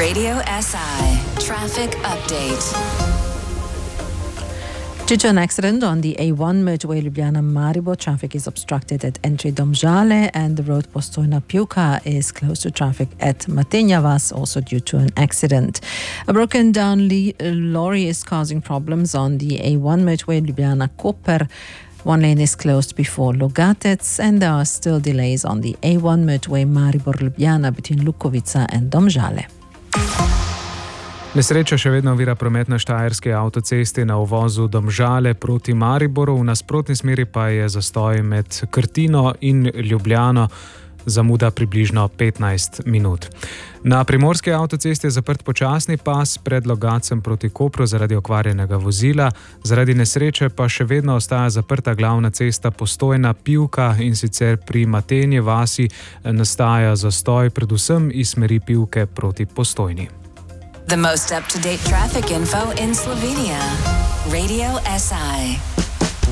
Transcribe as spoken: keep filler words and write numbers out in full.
Radio S I traffic update. Due to an accident on the A one motorway Ljubljana-Maribor, traffic is obstructed at entry Domžale, and the road Postojna-Pivka is closed to traffic at Matejna Vas, also due to an accident. A broken down le- lorry is causing problems on the A one motorway Ljubljana-Koper. One lane is closed before Logatec, and there are still delays on the A one motorway Maribor-Ljubljana between Lukovica and Domžale. Nesreča še vedno ovira promet na štajerski avtocesti na uvozu Domžale proti Mariboru, v nasprotni smeri pa je zastoj med Krtino in Ljubljano, zamuda približno petnajst minut. Na primorski avtocesti je zaprt počasni pas pred Logatcem proti Kopru zaradi okvarjenega vozila, zaradi nesreče pa še vedno ostaja zaprta glavna cesta Postojna-Pivka, in sicer pri Matejni vasi nastaja zastoj predvsem iz smeri Pivke proti Postojni. The most up-to-date traffic info in Slovenia. Radio S I.